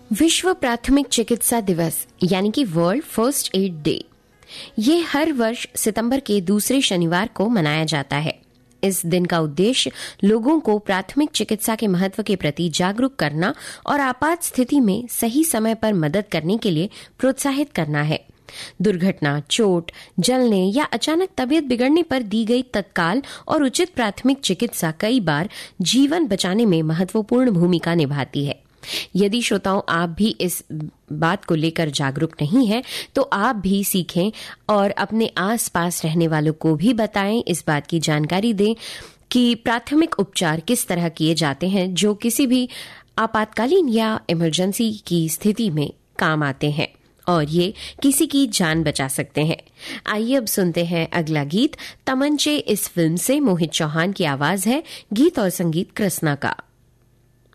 विश्व प्राथमिक चिकित्सा दिवस यानी कि वर्ल्ड फर्स्ट एड डे, ये हर वर्ष सितंबर के दूसरे शनिवार को मनाया जाता है। इस दिन का उद्देश्य लोगों को प्राथमिक चिकित्सा के महत्व के प्रति जागरूक करना और आपात स्थिति में सही समय पर मदद करने के लिए प्रोत्साहित करना है। दुर्घटना, चोट, जलने या अचानक तबीयत बिगड़ने पर दी गई तत्काल और उचित प्राथमिक चिकित्सा कई बार जीवन बचाने में महत्वपूर्ण भूमिका निभाती है। यदि श्रोताओं आप भी इस बात को लेकर जागरूक नहीं हैं, तो आप भी सीखें और अपने आसपास रहने वालों को भी बताएं, इस बात की जानकारी दें कि प्राथमिक उपचार किस तरह किए जाते हैं जो किसी भी आपातकालीन या इमरजेंसी की स्थिति में काम आते हैं और ये किसी की जान बचा सकते हैं। आइए अब सुनते हैं अगला गीत। तमंचे इस फिल्म से मोहित चौहान की आवाज है, गीत और संगीत कृष्णा का।